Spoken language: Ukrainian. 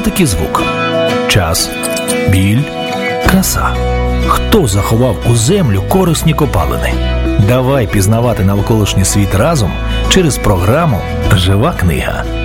таки звук? Час, біль, краса. Хто заховав у землю корисні копалини? Давай пізнавати навколишній світ разом через програму «Жива книга».